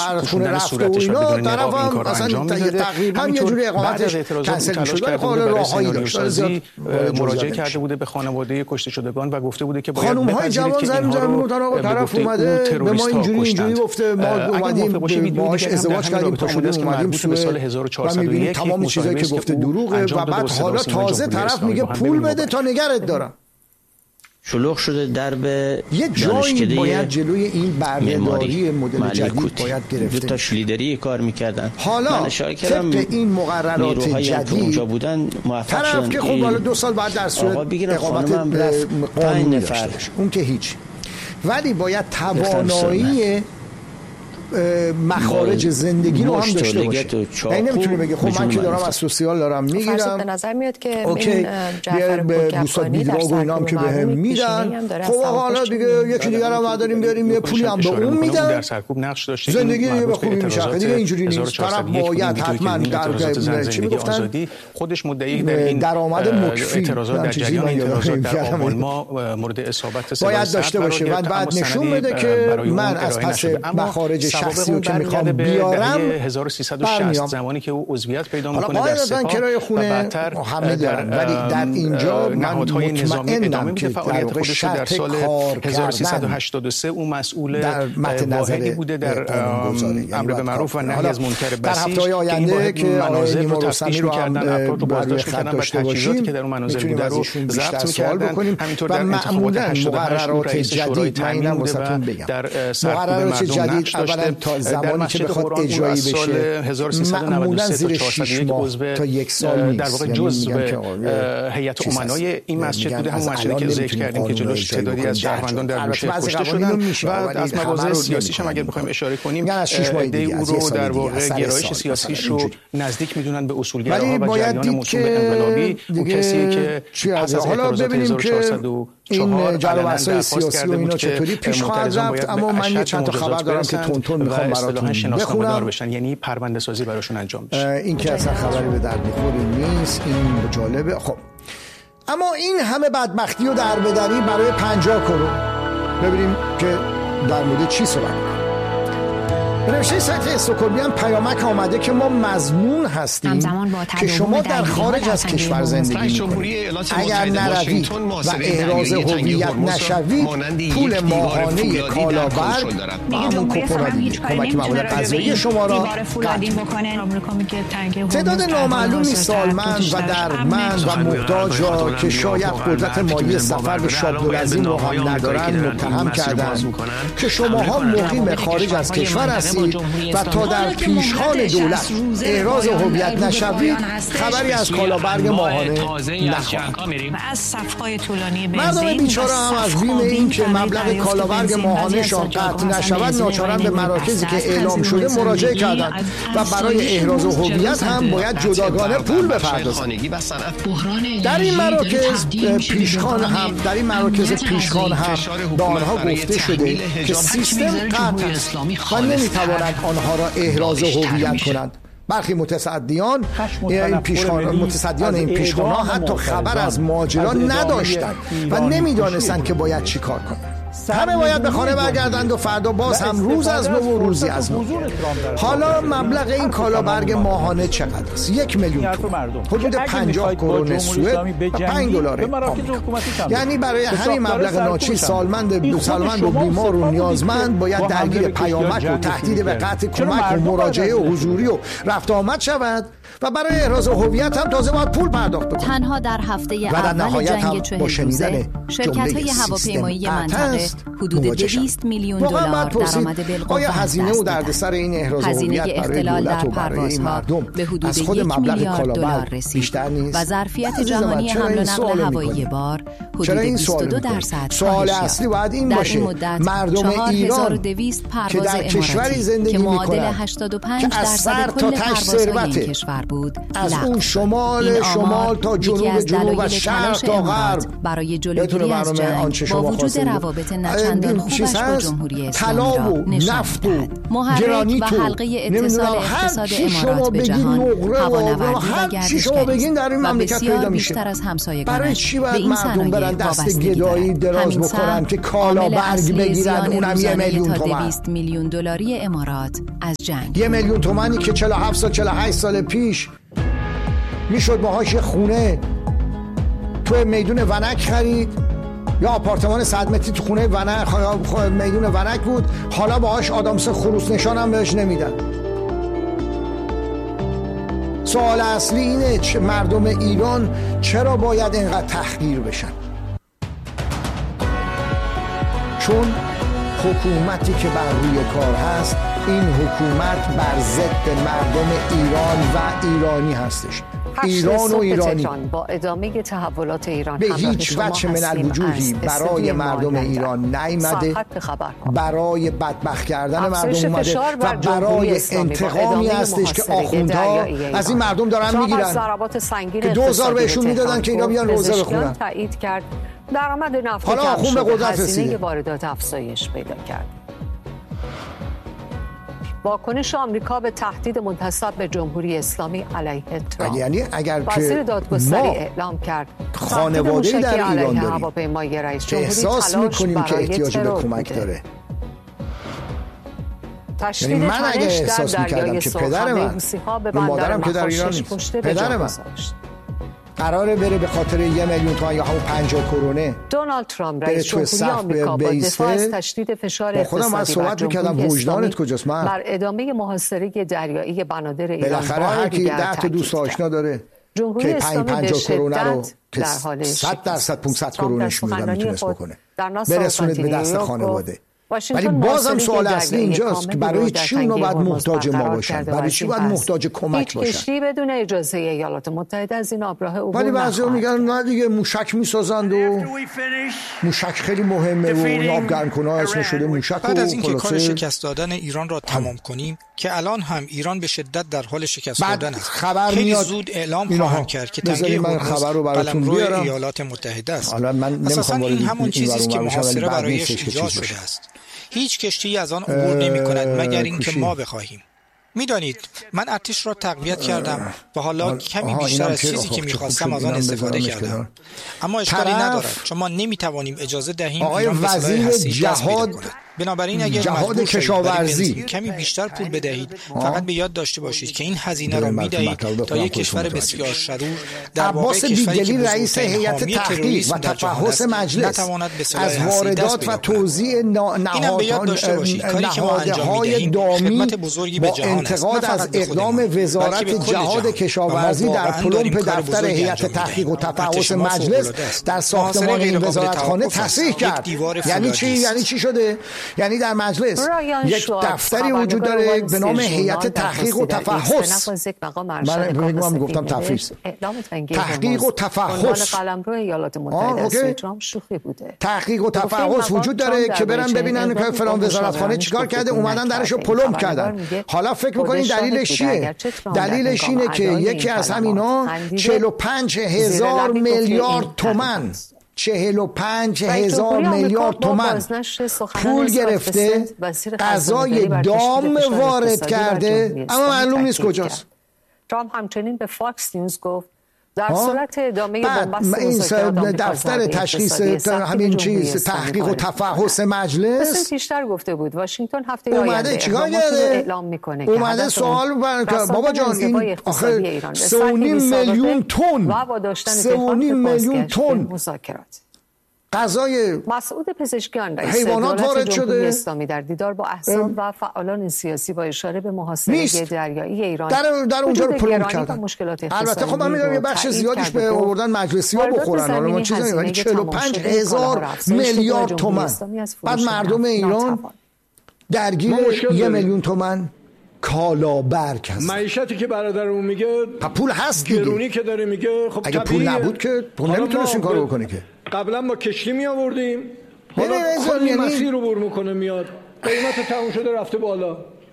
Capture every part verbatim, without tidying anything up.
خونه رفته و اینا، طرف هم اصلا تقریبا یه جوری اقامتش کنسل می‌شد. حالا راههایی داشت. مراجعه کرده بوده به خانواده کشته شدگان و گفته بوده که باید خانم‌های جوان زمین زمین گفتن آقا طرف اومده به ما اینجوری اینجوری گفته، ما اومدیم باهاش ازدواج کردیم تا شدیم اومدیم سوئد سال هزار و چهارصد و یک، تمام چیزایی که گفته دروغه و بعد حالا تازه طرف میگه پول بده تا نگرت دارم. شلوغ شده درب یه جایی باید جلوی این بردهداری مدل جدید باید گرفته. دو تا لیدری کار میکردن. حالا طبق این مقررات جدید اونجا بودن موفق شدن طرف که خب حالا دو سال بعد در سوئد اقامت قانونی داشته، اون که هیچ، ولی باید توانایی مخارج زندگی رو هم داشته باشه. یعنی نمیتونه بگه خب من که دارم از سوسیال دارم میگیرم، به نظر میاد که این جعفر پورکفانی در سرکوب که بهم میدن، خب حالا دیگه یکی دیگه هم نداریم بیاریم یه پولی هم به اون میدن، در سرکوب نقش داشته، زندگی دیگه به خوبی میشه دیگه. اینجوری نیست طرف باید حتما در چی میگفتن خودش مدعی در این درآمد مکفی اعتراضات در جریان اعتراضات در آبان ما مورد اصابت باید داشته باشه و بعد نشون بده که من از پس مخارج شخصی رو که میخوام بیارم هزار و سیصد و شصت زمانی که او عضویت پیدا میکنه در سپاه کرایه خونه همه دارن، ولی در اینجا من مطمئنم که فعالیت خودش در سال هزار و سیصد و هشتاد و سه او مسئول واحدی بوده در امر به معروف و نهی از منکر بسیج. در هفته‌های آینده که آقای نیما رستمی رو هم افراد رو بازداشت می‌کردن و تجهیزاتی که در اون منازل بوده رو ضبط می‌کردن. همینطور در انتخابات هشتاد و هشت رئیس شورای تامین بوده و در سرکوب مردم نقش داشته. تا زمانی که بخواد اجرایی بشه معمولا زیر شش ماه تا یک سال نیست. در واقع جزء هیئت امنای این مسجد بوده، همون مسجدی که ذکر کردیم که جلوش تعدادی از شهروندان در بوشهر کشته شدن و از مواضع سیاسیش هم اگر بخوایم اشاره کنیم ایده او رو در واقع گرایش سیاسیش رو نزدیک میدونن به اصولگراها و جریان موسوم به انقلابی. اون کسی که پس از اعتراضات هزار و چهارصد و این جلوه‌های سیاسی و اینا چطوری پیش خواهد رفت، اما من یه چند تا خبر دارم که تونتون میخوام براتون بخونم بشن، یعنی پرونده سازی براشون انجام بشه. این که اصلا خبری به درد بخوری نیست، این جالبه. خب اما این همه بدبختی و دربدری برای پنجاه کرون، ببینیم که در مورد چی صحبت می‌کنه. نوشته سایت استکهلمی هم پیامک آمده که ما مضمون هستیم که شما در خارج از کشور زندگی می‌کنید، اگر نروید و احراز هویت نشوید پول ماهانه کالابرگ و همون کوپن کمک مواد غذایی شما را قطع می‌کنه. تعداد نامعلومی سالمند و دردمند و محتاج را که شاید قدرت مالی سفر به شابدالعظیم رو هم ندارن متهم کردند که شماها مقیم خارج از کشور هستید و تا در پیشخوان دولت احراز هویت نشوید خبری از کالابرگ ماهانه نخواهند. مردم بیچاره هم از بیم این که مبلغ کالابرگ ماهانه‌شان قطع نشود ناچارن به مراکزی که اعلام شده مراجعه کردند و برای احراز هویت هم باید جداگانه پول بپردازند. در این مراکز پیشخوان هم در این مراکز پیشخوان هم به آنها گفته شده که سیستم قطع است و نمی‌توانند آنها را احراز هویت کنند. برخی متصدیان این پیشخوان متصدیان این پیشخوان‌ها حتی خبر از ماجران نداشتند و نمی‌دانستند که باید چی کار کنند. همه باید به خانه برگردند و فردا باز هم روز از نو و روزی از نو. حالا مبلغ این کالابرگ ماهانه چقدر است؟ یک میلیون تومان، حدود پنجاه کرون سوئد و پنج دلار آمریکا. یعنی برای همین مبلغ ناچیز سالمند سالمند و بیمار و نیازمند باید درگیر پیامک و تهدید به قطع کمک و مراجعه و حضوری و رفت آمد شود و برای احراز هویت هم تازه باید پول پرداخت کنند. تنها در هفته اول جنگ چهل روزه شرکت‌های هواپیمایی منطقه حدود دویست میلیون دلار درآمد بالقوه آیا هزینه و دردسر این احراز هویت برای دولت و برای مردم به حدود از خود مبلغ دلار رسید بیشتر نیست؟ و ظرفیت جهانی حمل و نقل هوایی بار حدود بیست و دو درصد سوال اصلی باید این باشه مردم ایران که در کشوری زندگی می‌کنند هشتاد و پنج درصد کل پروازهای این کشور بود از اون شمال شمال تا جنوب جنوب و شرق تا غرب برای جلوگیری از جنگ با وجود روابط نچندان خوبش با جمهوری اسلامی نشان می‌دهد. محرک و حلقه اتصال اقتصاد امارات به جهان، هوانوردی و گردشگری و بسیار بیشتر از همسایگانش به این صنایع برن دست گدایی دراز بکنن که کالا برگ بگیرن، اونم یه میلیون تومان. دویست میلیون دلاری امارات از جنگ. یه میلیون تومانی که چهل و هفت سال چهل و هشت سال پیش میشد باهاش خونه تو میدون ونک خرید، یا آپارتمان صد متری تو خونه ونک، میدون ونک بود، حالا باهاش آدامس خروس نشان هم بهش نمیدن. سوال اصلی اینه چه مردم ایران چرا باید اینقدر تحقیر بشن؟ چون حکومتی که بر روی کار هست، این حکومت بر ضد مردم ایران و ایرانی هستش. ایران و ایرانی با ادامه تحولات ایران به هیچ وجه من الوجوهی برای مردم ایران نیامده، برای بدبخت کردن مردم اومده و برای انتقامی هستش که آخوندها از این مردم دارن میگیرن که دوزار بهشون میدادن که اینا بیان روزه بخونن. تایید کرد درآمد نفت حالا آخوند به قدرت رسیده، واردات افزایش پیدا کرد. واکنش آمریکا به تهدید منتسب به جمهوری اسلامی علیه ترامپ. یعنی اگر وزیر دادگستری اعلام کرد خانواده‌ای در ایران داریم هواپیمای رئیس جمهوری احساس می‌کنیم که احتیاج به کمک داره. یعنی من اگه احساس می‌کردم که پدر من و مادرم که در ایران نیست، پدر من قراره بره به خاطر یه میلیون تومان یا همون پنجاه کرونه دونالد ترامپ رئیس جمهوری آمریکا با دفاع از تشدید فشار اقتصادی بر جمهوری اسلامی بر ادامه محاصره دریایی بنادر ایران بالاخره هر کی ده تا دوست آشنا داره که پنجاه کرونه رو که صد درصد پانصد کرونهش میدن میتونست بکنه برسونید به دست خانواده. ولی بازم سوال اصلی اینجاست که برای چی اونا باید محتاج ما باشن؟ برای چی باید محتاج کمک باشن؟ کشتی بدون اجازه ایالات متحده از این آبراه عبور ولی بعضیا میگن نه دیگه موشک میسازند و موشک خیلی مهمه و اون آبگرم‌کن‌ها اسمش شده موشک. بعد از اینکه کار شکست دادن ایران را تمام کنیم که الان هم ایران به شدت در حال شکست دادن است، خبر خیلی میاد زود اعلام خواهم کرد که تنگه من خبر رو براتون بیارم. ایالات متحده است. حالا من نمیخوام این همون چیزی است که محاصره برایش ایجاد شده است. هیچ کشتی از آن عبور نمی کند مگر اینکه ما بخواهیم. میدانید من ارتش را تقویت کردم و حالا کمی بیشتر از چیزی که میخواستم از آن استفاده کردم، اما اشکالی ندارد چون ما نمیتوانیم اجازه دهیم ایران به سلاح هسته‌ای دست پیدا کند. بنابراین اگر جهاد کشاورزی کمی بیشتر پول بدهید، فقط به یاد داشته باشید که این هزینه را میدهید تا یک کشور بسیار شرور در واقع کشوری که رئیس هیئت تحقیق و تفحص مجلس از واردات و توزیع نهادهای دامی با انتقاد از اقدام وزارت جهاد کشاورزی در پلمپ دفتر هیئت تحقیق و تفحص مجلس در ساختمان این وزارتخانه تصریح کرد. یعنی چی؟ یعنی چی شده؟ یعنی در مجلس یک دفتری وجود داره به نام هیئت تحقیق و تفحص. من بگم گفتم تفحص. تحقیق و تفحص. قلمرو ایالات متحده ترامپ شوخی بوده. تحقیق و تفحص وجود داره که برن ببینن که فلان وزارتخانه چیکار کرده، اومدن درشو پلمپ کردن. حالا فکر می‌کنین دلیلش چیه؟ دلیلش اینه که یکی از همینا چهل و پنج هزار میلیارد تومان چهل و پنج هزار میلیارد تومان پول گرفته، غذای دام وارد کرده، اما معلوم نیست کجاست. ترامپ همچنین به فاکس نیوز گفت در صورت ادامه بنبست این دفتر تشخیص همین چیز تحقیق و تفحص مجلس بیشتر گفته بود واشنگتن هفته اومده چیکار کرده؟ اعلام میکنه اومده سوال برای بابا جان این آخه سه و نیم میلیون تن سه و نیم میلیون تن مذاکرات غذای مسعود پزشکیان رئیس حیوانات وارد شده اسلامی در دیدار با احزاب و فعالان سیاسی با اشاره به محاصره دریایی ایران در در اونجا رو پلم کردن. البته خب من میدونم یه بخش زیادیش به آوردن مجلسی‌ها بخورن، حالا ما چیزی ولی چهل و پنج هزار میلیارد تومان بعد مردم ایران درگیر یه میلیون تومان کالابرگ هست. معیشتی که برادرمون میگه پول هست دیگه، گرونی که داره میگه خب اگه پول نبود که پول نمیتونست این کارو بکنه که. قبلا ما کشتی می آوردیم، حالا خیلی مسیر رو بر میکنه میاد، قیمت تموم شده رفته بالا.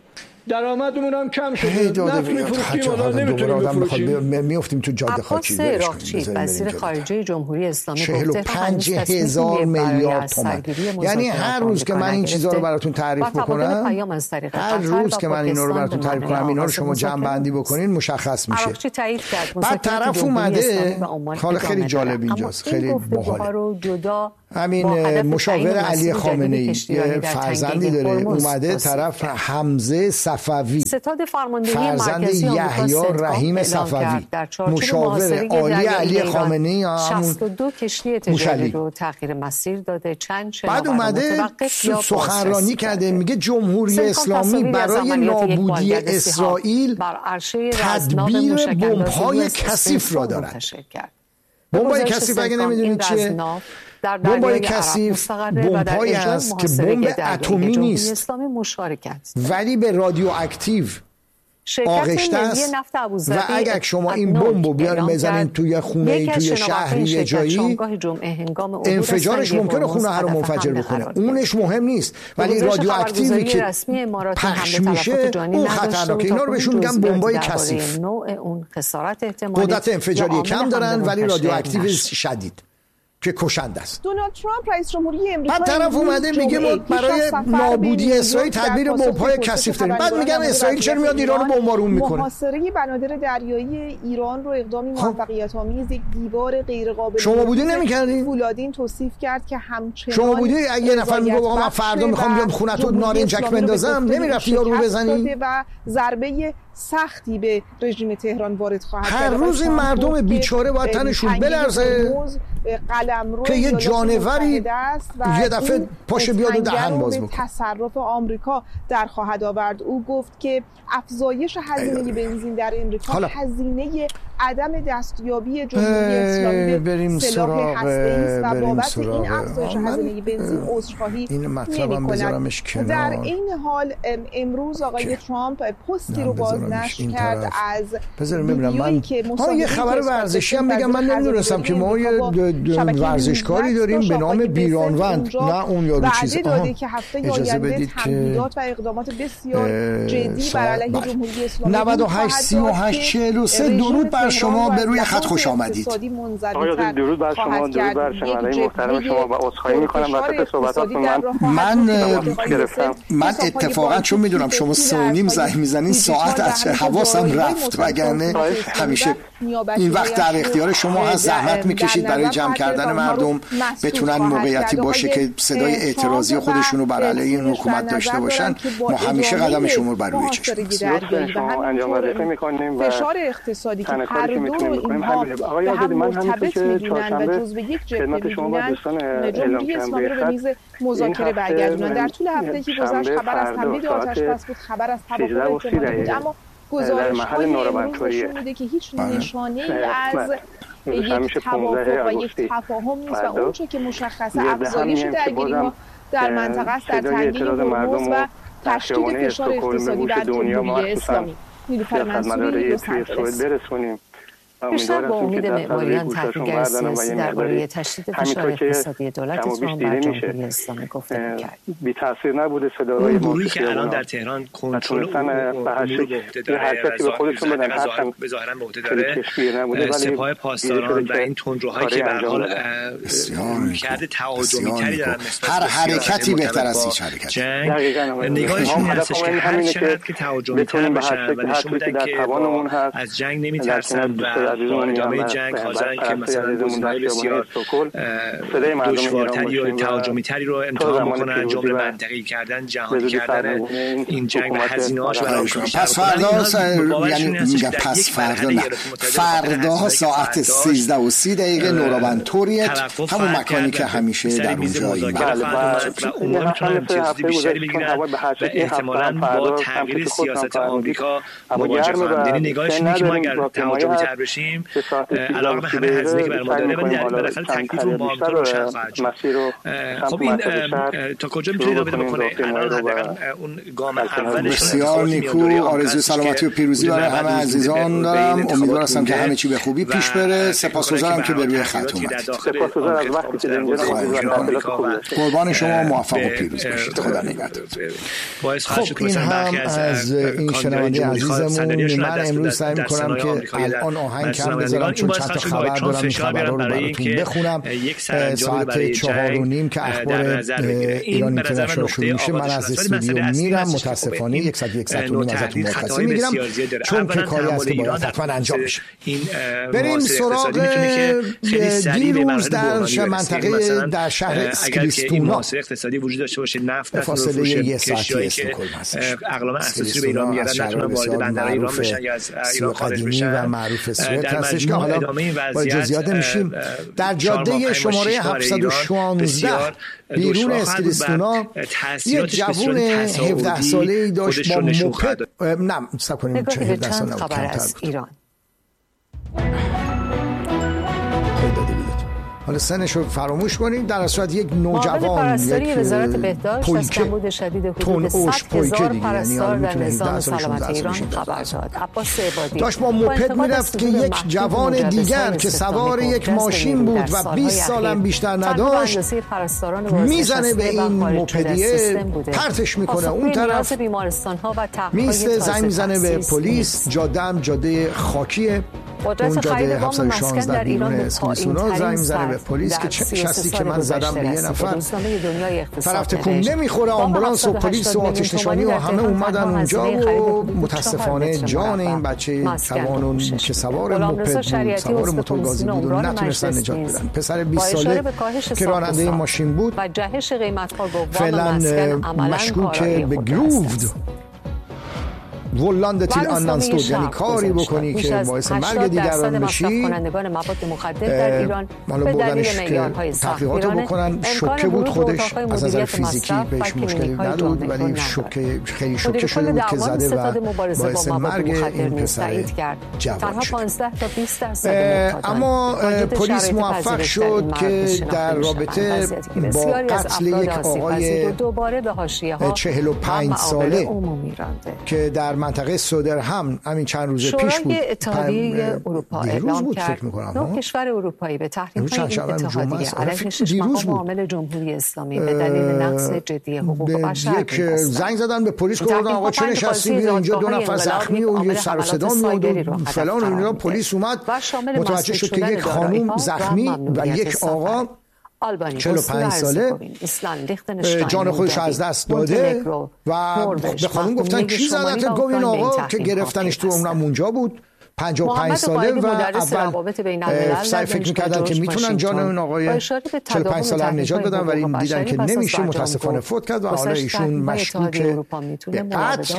درآمدمون هم کم شده. نفت می‌فروشیم حالا نمی‌تونیم بفروشیم. میافتیم تو جاده خاکی. راقچی وزیر خارجه جمهوری اسلامی چهل و پنج هزار میلیارد تومان. یعنی هر روز که من این چیزا رو براتون تعریف بکنم، هر روز که من اینا رو براتون تعریف کنم، اینا رو شما جمع بندی بکنین مشخص میشه. بعد طرف اومده، حالا خیلی جالب اینجاست، خیلی باحاله. همین مشاور علی خامنه‌ای فرزندی داره، اومده طرف حمزه صفوی، فرزند یحیی رحیم صفوی، مشاور عالی علی خامنه‌ای، همون کشتی تجاری رو تغییر مسیر داده. چند بعد اومده سخنرانی کرده، میگه جمهوری اسلامی برای نابودی اسرائیل تدبیر بمب‌های کثیف را دارد. بمب‌های کثیف اگه نمیدونید چیه، بمب‌های کثیف بمب‌هایی است که بمب اتمی نیست ولی به رادیواکتیو آغشته است و اگر شما این بمب رو بیارین بزنین توی خونه، توی شهری، یه جایی، انفجارش ممکنه خونه ها رو منفجر بکنه. اونش مهم نیست، ولی رادیواکتیوی که پخش میشه اون خطرناکه. اینا رو بهشون میگن بمب‌های کثیف. قدرت انفجاری کم دارن ولی رادیواکتیو شدید که کشنده است. دونالد ترامپ رئیس جمهوری امریکا بعد طرف اومده میگه ما برای نابودی اسرائیل تدبیر بمب‌های کثیف داریم. بعد میگن اسرائیل چرا میاد ایران رو بمبارون میکنه؟ محاصره بنادر دریایی ایران رو اقدامی موفقیت‌آمیز، یک دیوار غیر قابل شما بودی نمی‌کردین؟ فولادین توصیف کرد که همچنان شما بودی اگه یه نفر میگه آقا من فردا میخوام بیام خونه‌تون نارنجک بندازم، نمیرفتی یارو رو بزنی؟ و ضربه سختی به رژیم تهران وارد خواهد هر روز این مردم بیچاره باید تنشون بلرزه که یه جانوری یه دفعه پاشه بیاد و دهن باز بکنه. تصرف آمریکا در خواهد آورد. او گفت که افزایش هزینه بنزین در امریکا هزینه عدم دستیابی جمهوری اسلامی به سلاح هسته‌ای است و بابت این افزایش هزینه بنزین عذرخواهی نمی‌کند. در این حال امروز آقای ترامپ پستی رو بازنشر کرد از بذارید ببینم من ها یه خبر ورزشی هم بگم. من نمی‌دونستم که ما یه ورزشکاری داریم به نام بیرانوند. نه اون یارو چیز داده که هفته آینده تمهیدات و اقدامات بسیار جدی بر علیه جمهوری اسلامی نود و هشت سی و هشت چهل و سه درود بر شما، به روی خط خوش آمدید. آقای درود بر شما، درود بر شنوندگان محترم شما و عذرخواهی می‌کنم وسط صحبتاتون. من من من اتفاقا چون میدونم شما سه و نیم زنگ میزنین ساعت از حواسم رفت، وگرنه همیشه این وقت در اختیار شما هست. زحمت میکشید برای جمع کردن مردم بتونن موقعیتی باشه که صدای اعتراضی خودشون رو بر علیه این حکومت داشته باشن. ما همیشه قدم شما رو بر روی چشم شما انجام وظیفه میکنیم و فشار اقتصادی که هر دو اینها آقای آزادی، من مرتبط می‌بینن و جزو یک جبهه شما با دوستان جمهوری اسلامی رو به میز مذاکره برگردوندن. در طول هفته که گذشت خبر از تمدید آتش بس بود، خبر از توافق احتمالی بود، اما گزارش‌های امروز نشون میده که هیچ نشانه‌ای از یک توافق و یک تفاهم نیست و اونچه که مشخصه افزایش درگیری‌ها در منطقه است در تنگی هرمز و تشدید فشار اقتصادی بر جمهوری اسلامی. نیلوفر منصوری لس آنجلس. بیشتر با امید معماریان تحقیقگر سیاسی درباره تشدید فشار اقتصادی دولت ترامپ بر جمهوری اسلامی گفته می‌کرد. بی تاثیر نبوده صداهای گروهی که الان در تهران کنترل امور به عهده داره و ظاهراً به عهده داره سپاه پاسداران و این تندروهایی که به هر حال کرده تهاجمی تری دارن نسبت هر حرکتی بهتر از هیچ حرکتی. نگاهشون هستش که هر چقدر که تهاجمی تر بشن و نشون بدن که از جنگ نمی‌ترسن و با ادامه جنگ حاضرن که مثلا گزینه‌های بسیار دشوارتری و تهاجمی تری رو امتحان بکنن، جمله منطقی کردن، جهانی کردن این جنگ و هزینه‌هاش برایشون. پس فردا یعنی میگم پس فردا نه فردا ساعت سیزده و سی دقیقه نورابند توریت، همون مکانی که همیشه در اونجا این و اونها میتونن چیزی بیشتری بگیرن و احتمالاً با تغییر سیاست آمریکا مواجه خواهند. یعنی نگاهش اینه که ما اگر تهاجمی تر بشیم باشیم علاوه همه هزینه که برام داره ولی در بالاخره تکلیف رو ما روشن خواهد شد. خب این تا کجا میتونه ادامه بکنه؟ الان حداقل اون گام اولش بسیار نیکو. آرزوی سلامتی و پیروزی برای همه عزیزان دارم. امیدوار هستم که همه چی به خوبی پیش بره. سپاسگزارم که به روی خط اومدید. سپاسگزارم از وقتی که اینجا قربان شما موفق و پیروز باشید. خدا نگهدار. خب این هم از این شنونده عزیزمون. من امروز سعی می‌کنم که الان آهنگ کم بذارم چون چند تا خبر دارم. این خبرها رو براتون بخونم. ساعت چهار و نیم که اخبار ایران اینترنشنال شروع میشه من از استودیو میرم. متاسفانه یک ساعت یک ساعت و نیم ازتون مرخصی میگیرم چون که کاری هست که باید حتما انجام بشه. بریم سراغ دیروز در منطقه در شهر اسکلیستونا اقتصادی وجود داشته باشه نفت فاصله یه ساعتی استکهلم هستش. اقلام اساسی به ایران میگردن نتونن وارد بندرهای ایران بشن یا از ایران خارج بشن و معروف سوئد هستش که حالا با جزئیات میشیم. در جاده شماره هفتصد و شانزده بیرون اسکلیستونا یک جوون هفده ساله‌ای داشت با موپد نه صبر کنیم چه هفده ساله بود کمتر بود. حالا سنش رو فراموش کنید. در صورت یک نوجوان یک وزارت بهداشت از کمبود شدید حدود صد هزار پرستار در نظام سلامت ایران خبر داد. عباس عبادی داشت با موپد میرفت که یک جوان دیگر که سوار یک ماشین بود و بیست سالم بیشتر نداشت میزنه به این موپدیه پرتش میکنه اون طرف میسته زنگ میزنه به پلیس. جاده هم جاده خاکیه. اون جاده هفتصد و شانزده بیرون اسکلیستونا زنگ میزنه به پلیس که چه شستی که من زدم به یه نفر طرف تکون نمیخوره. آمبولانس و پلیس و آتش نشانی و همه اومدن اونجا و متاسفانه جان این بچه جوان که سوار موپد بود سوار موتورگازی بود و نتونستن نجات بدن. پسر بیست ساله که راننده ماشین بود فعلا مشکوک به گروود ولانده تیل آنانستود یعنی کاری بکنی که باعث مرگ دیگران بشی. مالا بردنش که تحقیقات رو بکنن. شوکه بود خودش از نظر فیزیکی بهش مشکلی ندود ولی شوکه خیلی شوکه شده بود که زده و باعث مرگ این پسر جوان شد. اما پلیس موفق شد که در رابطه با قتل یک آقای چهل و پنج ساله که در منطقه سودرهم همین چند روز پیش بود. اتحادیه اروپا اعلام کرد نه کشور اروپایی به تحریم های این اتحادیه علیه شش مقام عامل جمهوری اسلامی به دلیل نقض جدی حقوق بشر یک زنگ زدن به پلیس گفتن آقا چه نشستی اینجا دو نفر زخمی و یه سر و صدا میاد و فلان و اینا. پلیس اومد متوجه شد که یک خانم زخمی و یک آقا چهل و پنج ساله جان خودش از دست داده و به خانم گفتن کی زدت؟ گفت این آقا که گرفتنش تو عمرم اونجا بود پنجاه و پنج ساله و اول سعی فکر می‌کردن که میتونن جان اون آقای چهل و پنج ساله هم نجات بدن ولی دیدن که نمیشه متاسفانه فوت کرد و حالا ایشون مشکوک به قتل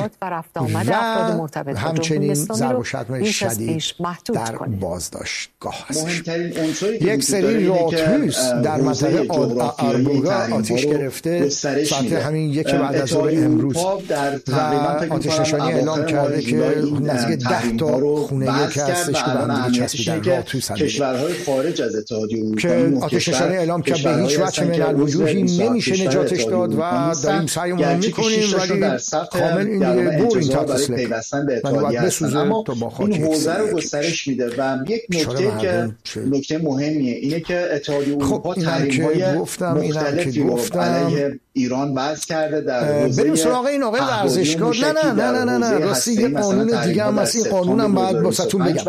و همچنین ضرب و شتم شدید در بازداشتگاه هستش. یک سری راتروس در منطقه آربورگا آتش گرفته ساعت همین یک بعد از ظهر امروز و آتش نشانی اعلام کرده که نزدیک ده تا خونه یکی هستش که به هم دیگه چسبیدن راتروس هم کشورهای خارج از اتحادیه اروپا که آتش نشانی اعلام کرد به هیچ وجه من الوجوهی نمیشه نجاتش داد و داریم سعیمون میکنیم ولی کامل این دیگه بور این تحت اسلک ولی باید بسوزه تا با خاک این حوزه رو گسترش میده و یک نکته که نکته مهمیه اینه که اتحادیه اروپا تحریم‌های مختلفی رو علیه ایران وضع کرده در حوزه بریم سراغ این آقای ورزشکار. نه نه نه نه نه راستی یه قانون دیگه هم هست. این قانون هم باید واسهتون بگم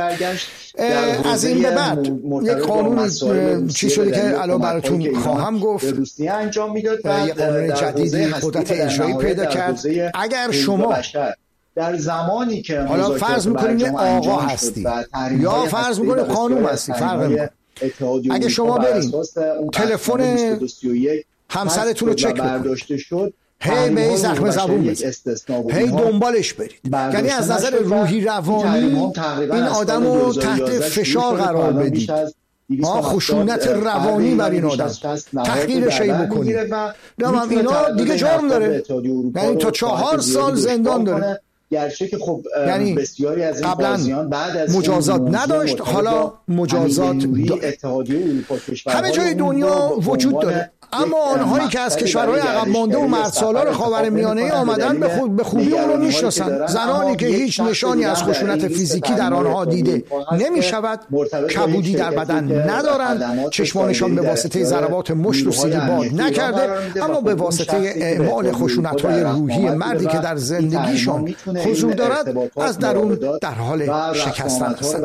از این به بعد یک قانون چی شده که الان براتون خواهم گفت. روسیه انجام میداد و یک قانون جدیدی قدرت اجرایی پیدا کرد. اگر شما در زمانی که حالا فرض میکنیم آقا هستی یا فرض میکنیم قانون هستی فرق نمیکنه. اگه شما برین تلفن همسرتون رو چک بکنید هی به زخم زبون بزنید هی دنبالش برید یعنی از نظر روحی روانی این آدم رو تحت فشار قرار بدید. ما خشونت روانی بر این آدم تحقیرش هی بکنید. نمیم اینا دیگه جرم داره یعنی تا چهار سال زندان داره گرچه که خب یعنی بسیاری از این بازیان بعد از مجازات نداشت، حالا مجازات اتحادیه اروپا کشورها همه جای دنیا وجود داره، اما آنهایی که از کشورهای عقب مانده و مردسالار خاورمیانه آمدن به خوب به خوبی اون رو میشناسن. زنانی که هیچ نشانی از خشونت فیزیکی در آنها دیده نمی شود، کبودی در بدن ندارند، چشمانشان به واسطه ضربات مشت و سیلی باد نکرده، اما به واسطه اعمال خشونت‌های روحی مردی که در زندگیشان حضور دارد از درون در حال شکستن است.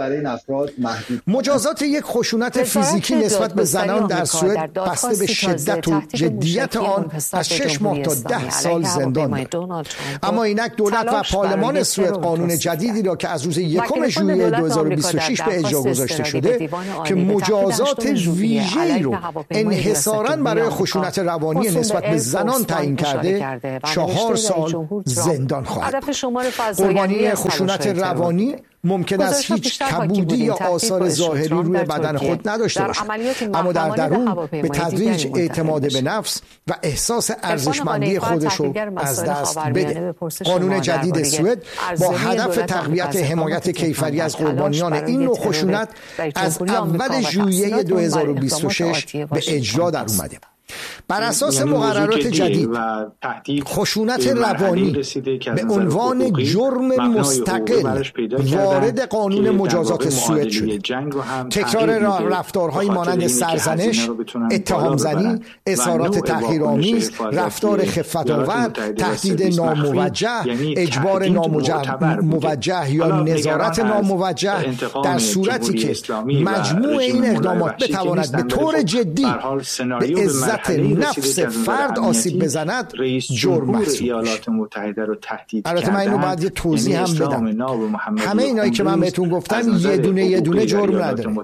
مجازات یک خشونت فیزیکی نسبت به زنان در سوئد بسته به شدت و جدیت آن از شش ماه تا ده سال زندان دارد. اما اینک دولت و پارلمان سوئد قانون جدیدی را که از روز یکم ژوئیه دو هزار و بیست و شش به اجرا گذاشته شده که مجازات ویژه‌ای رو انحصاراً برای خشونت روانی نسبت به زنان تعیین کرده، چهار سال زندان خواهد بود. قربانی خشونت روانی ممکن است هیچ کبودی یا آثار ظاهری روی بدن خود نداشته باشد، اما در درون به تدریج اعتماد به نفس و احساس ارزشمندی خودش رو از دست بده. قانون جدید سوئد با هدف تقویت حمایت کیفری از قربانیان این نوع خشونت از اول ژوئیه دو هزار و بیست و شش به اجرا در اومده. بر اساس مقررات جدید خشونت روانی به عنوان جرم مستقل وارد قانون مجازات سوئد شده. تکرار رفتارهایی مانند سرزنش، اتهام‌زنی، اظهارات تحقیرآمیز، رفتار خفت‌آور، تهدید ناموجه، اجبار ناموجه یا نظارت ناموجه در صورتی که مجموع این اقدامات بتواند به طور جدی به عزت نفس فرد آسیب بزند جرم محسوب میشه. البته من اینو باید یه توضیح هم بدم. همه اینایی که من بهتون گفتم یه دونه یه دونه جرم نداره،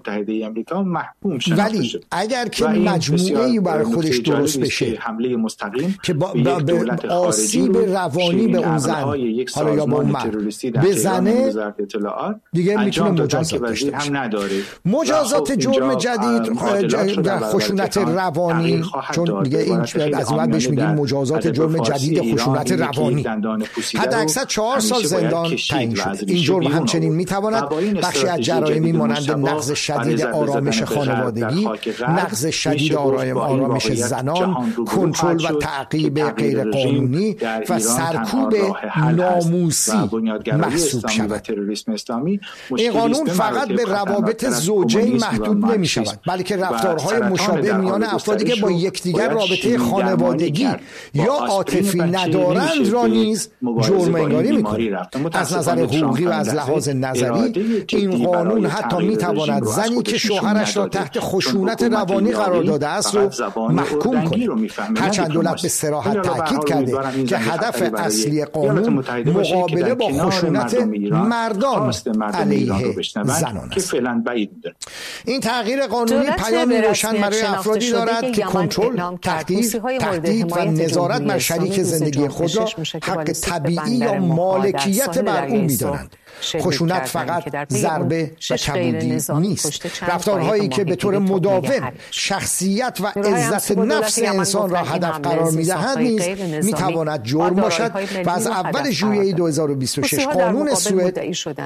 ولی اگر که مجموعه‌ای برای خودش درست بشه که با به آسیب روانی به اون زن حالا یا به اون مرد بزنه دیگه میتونه مجازات داشته باشه. مجازات جرم جدید خشونت روانی، چون دیگه این از این بعد بهش میگیم مجازات جرم جدید خشونت روانی، حد اکثر چهار سال زندان تعیین شده. این جرم همچنین میتواند بخشی از جرایمی مانند نقض شدید آرامش خانوادگی، نقض شدید آرامش زنان، کنترل و تعقیب غیرقانونی و سرکوب ناموسی محسوب شود. این قانون فقط به روابط زوجین محدود نمی شود، بلکه رفتارهای مشابه میان افرادی که با یکدیگر رابطه خانوادگی یا عاطفی ندارند را نیز جرم انگاری می‌کند. از نظر حقوقی و از لحاظ نظری این قانون حتی می‌تواند زنی که شوهرش را تحت خشونت روانی قرار داده است را محکوم کند. هرچند دولت به صراحت تاکید کرده که هدف اصلی قانون مقابله با خشونت مردان علیه زنان است. این تغییر قانونی پیامی روشن برای افرادی دارد که کنترل، تهدید، تهدید و نظارت بر شریک زندگی خود را حق طبیعی یا مالکیت بر او می‌دانند. خشونت فقط ضربه و کبودی نیست. رفتارهایی که به طور مداوم شخصیت و عزت نفس انسان را هدف قرار می‌دهند نیز می‌تواند جرم باشد و از اول ژوئیه دو هزار و بیست و شش قانون سوئد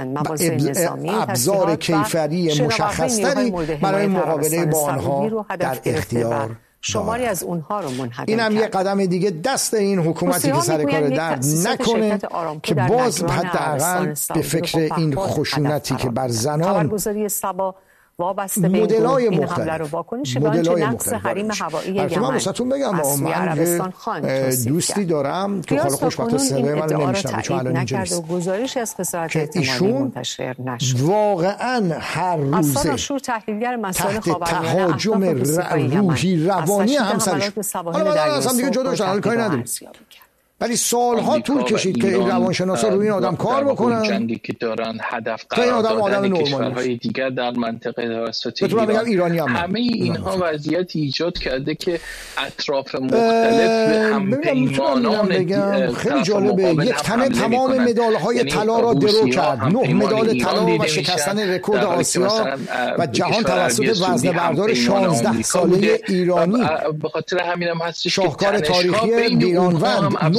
ابزار کیفری مشخص‌تری برای مقابله با آنها در اختیار شماری از اونها رو منحدر این هم یه قدم دیگه دست این حکومتی که سر کار درد نکنه که باز حداقل به فکر این خشونتی که بر زنان وابسته به مدل‌های این مختلف حمله رو واکنش شیوان نقص حریم هوایی یمن من واسهتون بگم من دوستی دارم که حالا خوشبختانه صدای من نمیشنوه چون الان اینجا نیست گزارش از خسارت احتمالی منتشر نشد. واقعا هر روزه تحت تهاجم روحی روانی همسرش حالا من اصلا دیگه جدا شدن کاری نداریم، ولی سالها طول کشید که این روانشناسا روی این آدم کار بکنن، جنگی که دارن هدف قرار دادن کشورهای دیگر در منطقه توسط ایران. همه اینها وضعیت ایجاد کرده که اطراف مختلف هم پیمانان خیلی جالبه. یک تنه تمام مدال‌های طلا را درو کرد، نه مدال طلا و شکستن رکورد آسیا و جهان توسط وزنه بردار شانزده ساله ایرانی. به خاطر همینم هست شاهکار تاریخی بیرانوند نه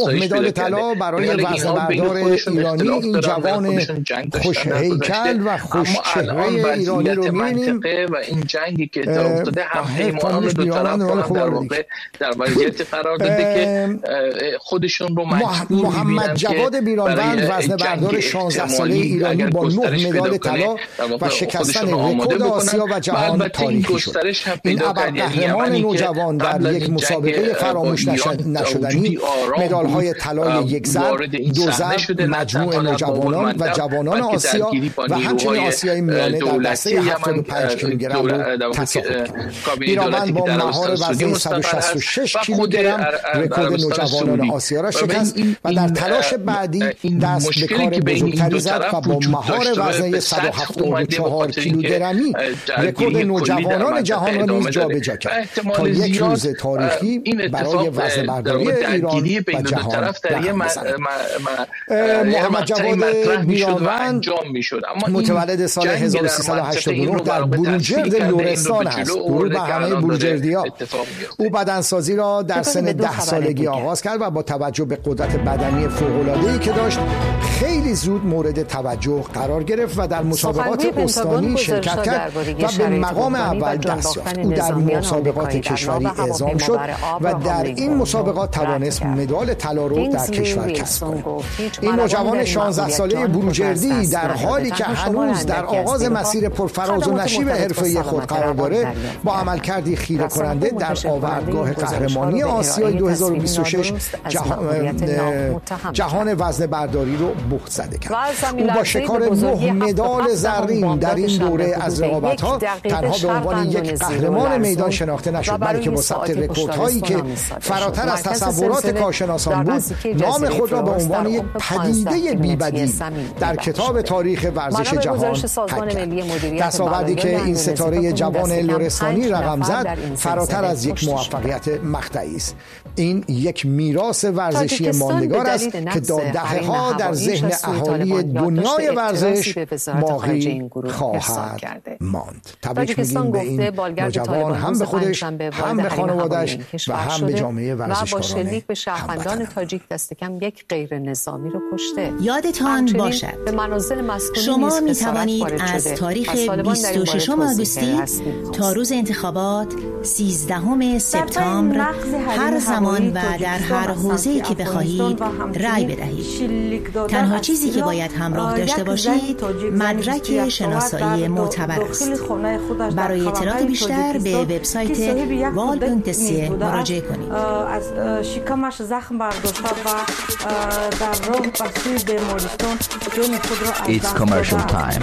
مدال طلا برای وزنه‌بردار ایرانی. این جوان خوش هیکل و خوش چهره ایرانی رو می‌بینیم و این جنگی که اتفاق افتاده هم پیمانان دو طرف در واقع در وضعیت قرار داده که خودشون رو مجبور محمد جواد بیرانوند وزنه‌بردار شانزده ساله ایرانی با نه مدال طلا و شکستن رکورد آسیا و جهان تاریخی شد. این ابرقهرمان نوجوان در یک مسابقه فراموش نشدنی مدال‌های طلای یک ضرب، دو ضرب، مجموع نوجوانان و جوانان آسیا و همچنین آسیای میانه در دسته هفتاد و پنج کیلوگرم رو تصاحب کرد. بیرانوند با مهار وزن صد و شصت و شش کیلوگرم رکورد نوجوانان آسیا را شکست و در تلاش بعدی دست به کار بزرگتری زد و با مهار وزن صد و هفتاد و چهار کیلوگرمی رکورد نوجوانان جهان را نیز جابجا کرد تا یک روز تاریخی برای وزنه‌برداری ایران و جهان محمد جواد بیرانوند متولد سال هزار و سیصد و هشتاد و نه در بروجرد لرستان است. درود به همه بروجردی‌ها. او بدنسازی را در سن ده سالگی آغاز کرد و با توجه به قدرت بدنی فوق‌العاده‌ای که داشت خیلی زود مورد توجه قرار گرفت و در مسابقات استانی شرکت کرد و به مقام اول دست یافت. او در مسابقات کشوری اعزام شد و در این مسابقات توانست مدال طلا رو در کشور کسب کند. این نوجوان شانزده ساله بروجردی در حالی که هنوز در آغاز مسیر پرفراز و نشیب حرفه‌ای خود قرار داره با عملکردی خیره کننده در آوردگاه قهرمانی آسیای دو هزار و بیست و شش جهان, جهان وزنه‌برداری رو بخت زده کرد. او با شکار نه مدال زرین در این دوره از رقابت‌ها تنها به عنوان یک قهرمان میدان شناخته نشد، بلکه با ثبت رکوردهایی که فراتر از تصورات کارشناسان بود نام خود را به عنوان یک پدیده بی‌بدیل در کتاب تاریخ ورزش جهان حک کرد. دستاوردی که این ستاره جوان لرستانی رقم زد فراتر از یک موفقیت مقطعی است. این یک میراث ورزشی ماندگار است که تا دهه‌ها در ذهن اهالی دنیای ورزش باقی خواهد ماند. تبریک میگیم به این نوجوان، هم به خودش، هم به خانواده‌اش و هم به جامعه ورزشکاران به شهروندان تاجیک دست کم یک غیر نظامی رو کشته. یادتان باشد شما می توانید از تاریخ بیست و ششم آگوستی تا روز انتخابات سیزدهم سپتامبر هر زمان و در هر حوزه‌ای که بخواهید رأی بدهید. تنها چیزی که باید همراه داشته باشید مدرک شناسایی معتبر است. برای اطلاعات بیشتر به وبسایت وال دات سی مراجعه کنید. از شکمش زخم برداشته و در راه به سوی بیمارستان جان خود را از It's commercial time.